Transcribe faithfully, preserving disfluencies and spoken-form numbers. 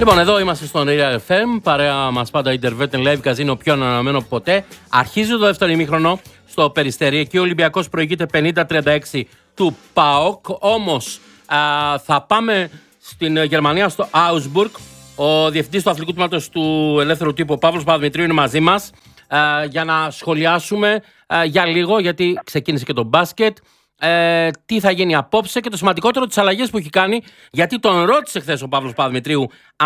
Λοιπόν, εδώ είμαστε στον Real εφ εμ. Παρέα μας πάντα Intervet Live Casino, πιο ανανεωμένο ποτέ. Αρχίζει το δεύτερο ημίχρονο στο Περιστέρι. Εκεί ο Ολυμπιακός προηγείται πενήντα τριάντα έξι του ΠΑΟΚ. Όμως α, θα πάμε στην Γερμανία, στο Augsburg. Ο διευθυντής του αθλητικού τμήματος του Ελεύθερου Τύπου, ο Παύλος Παπαδημητρίου, είναι μαζί μας α, για να σχολιάσουμε α, για λίγο, γιατί ξεκίνησε και το μπάσκετ. Ε, τι θα γίνει απόψε και το σημαντικότερο, τις αλλαγές που έχει κάνει, γιατί τον ρώτησε χθες ο Παύλος Παπαδημητρίου